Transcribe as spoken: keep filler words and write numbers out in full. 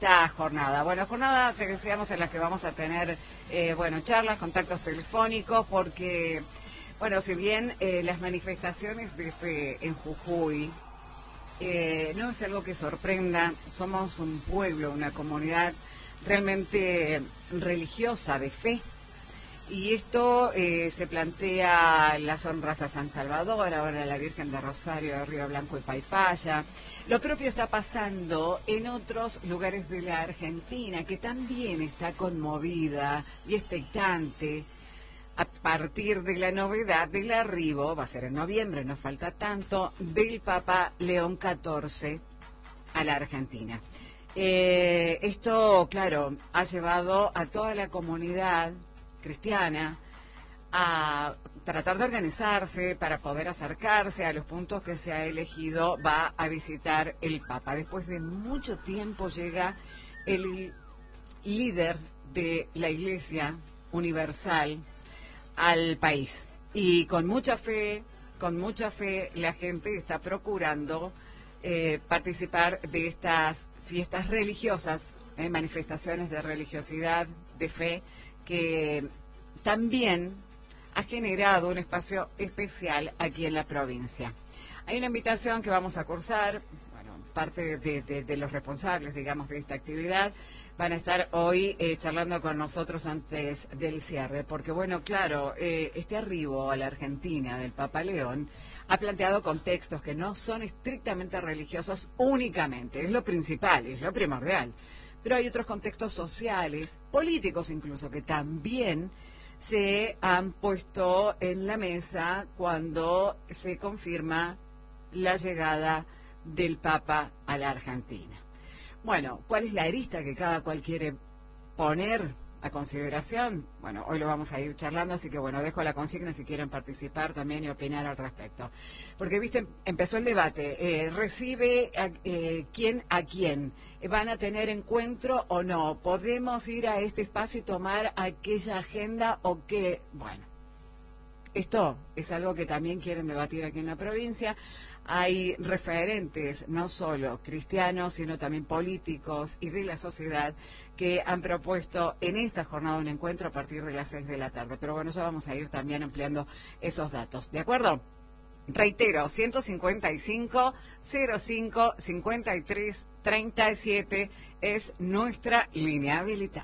esta jornada. Bueno, jornada te decíamos en la que vamos a tener, eh, bueno, charlas, contactos telefónicos, porque, bueno, si bien eh, las manifestaciones de fe en Jujuy eh, no es algo que sorprenda, somos un pueblo, una comunidad realmente religiosa, de fe. Y esto eh, se plantea en las honras a San Salvador, ahora a la Virgen de Rosario, de Río Blanco y Paipaya. Lo propio está pasando en otros lugares de la Argentina, que también está conmovida y expectante a partir de la novedad del arribo, va a ser en noviembre, no falta tanto, del Papa León catorce a la Argentina. Eh, esto, claro, ha llevado a toda la comunidad cristiana a tratar de organizarse para poder acercarse a los puntos que se ha elegido. Va a visitar el Papa. Después de mucho tiempo llega el líder de la Iglesia Universal al país. Y con mucha fe, con mucha fe, la gente está procurando eh, participar de estas fiestas religiosas, eh, manifestaciones de religiosidad, de fe, que también ha generado un espacio especial aquí en la provincia. Hay una invitación que vamos a cursar, bueno, parte de, de, de los responsables, digamos, de esta actividad, van a estar hoy eh, charlando con nosotros antes del cierre, porque, bueno, claro, eh, este arribo a la Argentina del Papa León ha planteado contextos que no son estrictamente religiosos únicamente, es lo principal, es lo primordial. Pero hay otros contextos sociales, políticos incluso, que también se han puesto en la mesa cuando se confirma la llegada del Papa a la Argentina. Bueno, ¿cuál es la arista que cada cual quiere poner a consideración? Bueno, hoy lo vamos a ir charlando, así que bueno, dejo la consigna si quieren participar también y opinar al respecto. Porque, viste, empezó el debate, eh, ¿recibe a, eh, quién a quién? ¿Van a tener encuentro o no? ¿Podemos ir a este espacio y tomar aquella agenda o qué? Bueno, esto es algo que también quieren debatir aquí en la provincia. Hay referentes, no solo cristianos, sino también políticos y de la sociedad, que han propuesto en esta jornada un encuentro a partir de las seis de la tarde. Pero bueno, ya vamos a ir también ampliando esos datos. ¿De acuerdo? Reitero, ciento cincuenta y cinco, cero cinco, cincuenta y tres, treinta y siete es nuestra línea habilitada.